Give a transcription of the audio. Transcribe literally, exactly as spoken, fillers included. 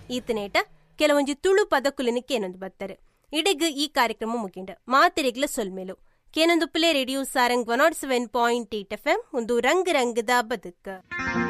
ಈತನೇಟ ಕೆಲವೊಂಜಿ ತುಳು ಪದಕುಲಿನ ಕೇನೊಂದು ಬತ್ತಾರೆ. ಇಡೆಗ್ ಈ ಕಾರ್ಯಕ್ರಮ ಮುಗಿಂಡ ಮಾತೆರೆಗ್ಲ ಸೊಲ್ಮೇಲು ಕೇನೊಂದು play radio Sarang one not seven point eight F M ಒಂದು ರಂಗ್ ರಂಗದ ಬದುಕ.